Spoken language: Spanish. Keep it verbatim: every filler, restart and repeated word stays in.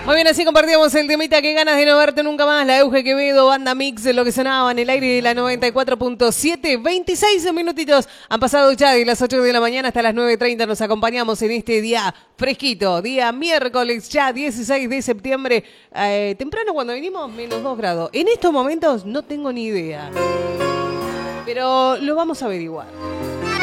Muy bien, así compartíamos el temita que ganas de no verte nunca más. La Euge Quevedo, banda mix de lo que sonaba en el aire de la noventa y cuatro punto siete. veintiséis minutitos han pasado ya de las ocho de la mañana hasta las nueve treinta. Nos acompañamos en este día fresquito, día miércoles, ya dieciséis de septiembre. Eh, temprano cuando vinimos, menos dos grados. En estos momentos no tengo ni idea, pero lo vamos a averiguar.